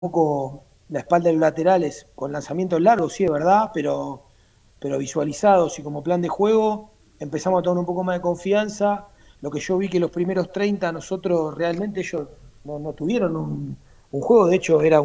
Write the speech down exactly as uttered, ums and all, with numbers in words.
poco la espalda de los laterales con lanzamientos largos, sí es verdad, pero, pero visualizados y como plan de juego empezamos a tomar un poco más de confianza. Lo que yo vi que los primeros treinta nosotros realmente ellos no, no tuvieron un, un juego, de hecho era